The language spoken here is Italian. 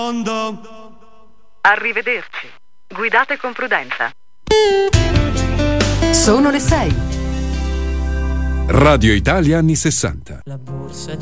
Arrivederci. Guidate con prudenza. Sono le 6. Radio Italia anni 60. La borsa